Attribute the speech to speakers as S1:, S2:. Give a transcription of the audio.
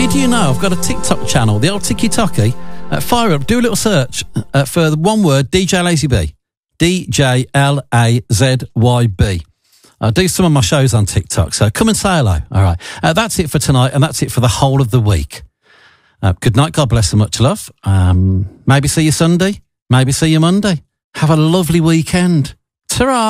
S1: do you know I've got a TikTok channel, the old Tiki-Toki? Fire up, do a little search for the one word, DJ Lazy B. DJLAZYB. I do some of my shows on TikTok, so come and say hello. All right. That's it for tonight, and that's it for the whole of the week. Good night. God bless and much love. Maybe see you Sunday. Maybe see you Monday. Have a lovely weekend. Ta-ra!